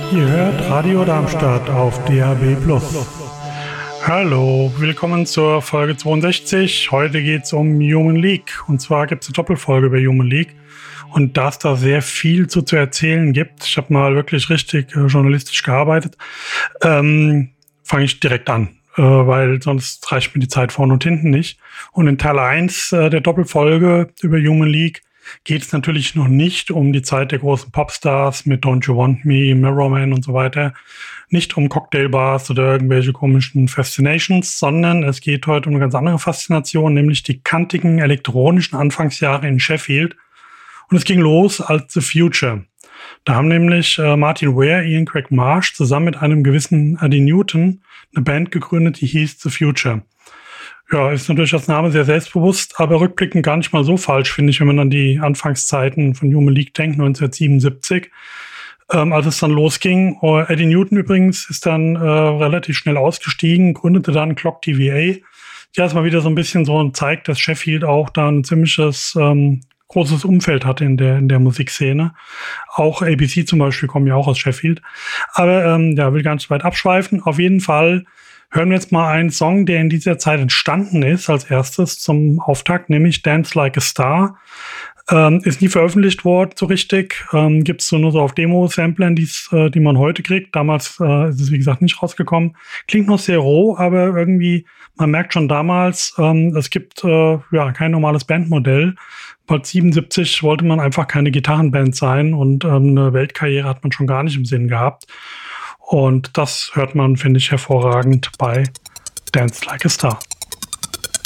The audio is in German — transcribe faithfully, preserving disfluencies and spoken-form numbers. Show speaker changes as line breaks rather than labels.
Ihr hört Radio Darmstadt auf D A B plus. Hallo, willkommen zur Folge zweiundsechzig. Heute geht es um Human League. Und zwar gibt es eine Doppelfolge über Human League. Und da es da sehr viel zu, zu erzählen gibt, ich habe mal wirklich richtig äh, journalistisch gearbeitet, ähm, fange ich direkt an, äh, weil sonst reicht mir die Zeit vorne und hinten nicht. Und in Teil eins äh, der Doppelfolge über Human League geht es natürlich noch nicht um die Zeit der großen Popstars mit Don't You Want Me, Mirror Man und so weiter. Nicht um Cocktailbars oder irgendwelche komischen Fascinations, sondern es geht heute um eine ganz andere Faszination, nämlich die kantigen elektronischen Anfangsjahre in Sheffield. Und es ging los als The Future. Da haben nämlich äh, Martin Ware, Ian Craig Marsh zusammen mit einem gewissen Eddie Newton eine Band gegründet, die hieß The Future. Ja, ist natürlich als Name sehr selbstbewusst, aber rückblickend gar nicht mal so falsch, finde ich, wenn man an die Anfangszeiten von Human League denkt, neunzehnhundertsiebenundsiebzig, ähm, als es dann losging. Uh, Eddie Newton übrigens ist dann äh, relativ schnell ausgestiegen, gründete dann Clock T V A. Ja, ist mal wieder so ein bisschen so zeigt, dass Sheffield auch da ein ziemliches ähm, großes Umfeld hatte in der in der Musikszene. Auch A B C zum Beispiel kommen ja auch aus Sheffield. Aber ähm, ja, will gar nicht so weit abschweifen. Auf jeden Fall hören wir jetzt mal einen Song, der in dieser Zeit entstanden ist, als erstes zum Auftakt, nämlich Dance Like a Star. Ähm, ist nie veröffentlicht worden so richtig. Ähm, Gibt es so nur so auf Demo-Samplern, die's, äh, die man heute kriegt. Damals äh, ist es, wie gesagt, nicht rausgekommen. Klingt noch sehr roh, aber irgendwie, man merkt schon damals, ähm, es gibt äh, ja kein normales Bandmodell. Bald siebenundsiebzig wollte man einfach keine Gitarrenband sein und ähm, eine Weltkarriere hat man schon gar nicht im Sinn gehabt. Und das hört man, finde ich, hervorragend bei Dance Like a Star.